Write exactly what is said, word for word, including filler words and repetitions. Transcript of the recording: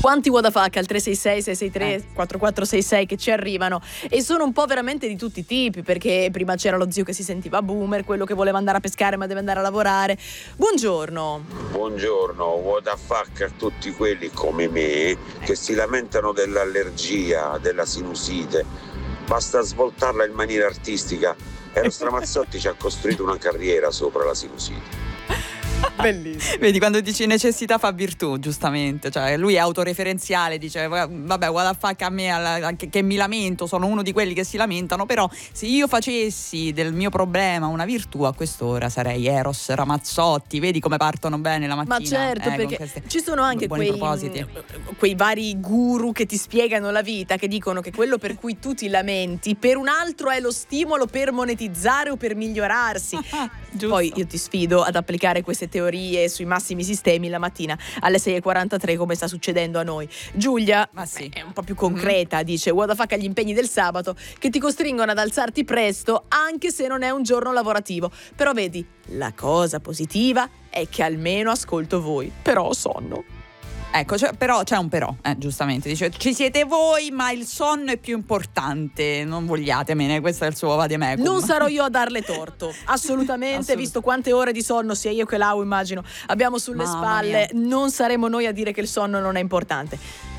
Quanti what the fuck al tre sei sei sei sei tre Eh. quattro quattro sei sei che ci arrivano, e sono un po' veramente di tutti i tipi, perché prima c'era lo zio che si sentiva boomer, quello che voleva andare a pescare ma deve andare a lavorare. Buongiorno. Buongiorno, what the fuck a tutti quelli come me che si lamentano dell'allergia, della sinusite. Basta svoltarla in maniera artistica. Eros Ramazzotti ci ha costruito una carriera sopra la sinusite. Bellissimo. Vedi, quando dici necessità fa virtù, giustamente, cioè lui è autoreferenziale, dice vabbè, what the fuck a me alla, che, che mi lamento, sono uno di quelli che si lamentano, però se io facessi del mio problema una virtù a quest'ora sarei Eros Ramazzotti. Vedi come partono bene la mattina. Ma certo, eh, perché queste, ci sono anche buoni quei, propositi. quei vari guru che ti spiegano la vita, che dicono che quello per cui tu ti lamenti per un altro è lo stimolo per monetizzare o per migliorarsi. Poi io ti sfido ad applicare queste teorie sui massimi sistemi la mattina alle sei e quarantatré, come sta succedendo a noi. Giulia, Ma sì. è un po' più concreta, dice what the fuck agli impegni del sabato che ti costringono ad alzarti presto anche se non è un giorno lavorativo. Però vedi, la cosa positiva è che almeno ascolto voi, però ho sonno. Ecco, cioè, però c'è un però, eh, giustamente, dice ci siete voi ma il sonno è più importante, non vogliatemene, questo è il suo vademecum. Non sarò io a darle torto, assolutamente, Assolut- visto quante ore di sonno sia io che Lau, immagino, abbiamo sulle Mamma spalle, mia. non saremo noi a dire che il sonno non è importante.